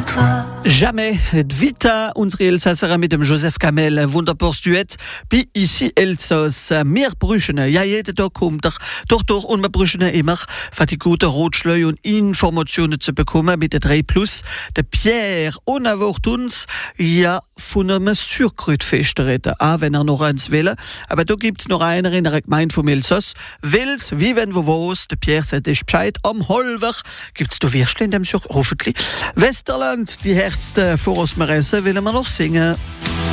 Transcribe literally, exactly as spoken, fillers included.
toi. Jamais, Vita, unsere Elsasserin mit dem Joseph Kamel, wunderbares Duett, wie ici Elsass, mehr brüchen, ja, jeden Tag kommt doch, doch, doch, und wir brüchen immer, für die guten Ratschläge und Informationen zu bekommen mit der drei Plus, der Pierre, und er wird uns, ja, von einem Surkrütfest reden, auch wenn er noch eins will, aber da gibt's noch einer in der Gemeinde vom Elsass, will's, wie wenn wo was, der Pierre sagt euch Bescheid, am Holver, gibt's da Würstchen in dem Surkrüt, hoffentlich, Westerland, die Herzen vor uns Maresse, will wir noch singen.